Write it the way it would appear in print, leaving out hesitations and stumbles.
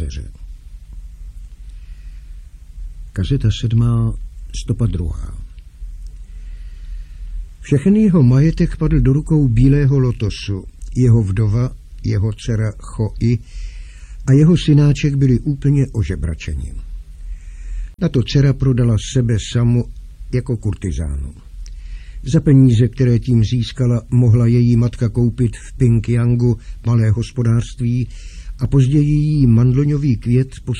dveře. Kazeta 7. Stopa 2. Všechen jeho majetek padl do rukou Bílého lotosu. Jeho vdova, jeho dcera Choi a jeho synáček byli úplně ožebračeni. Tato dcera prodala sebe samu jako kurtizánu. Za peníze, které tím získala, mohla její matka koupit v Pingyangu malé hospodářství a později jí mandloňový květ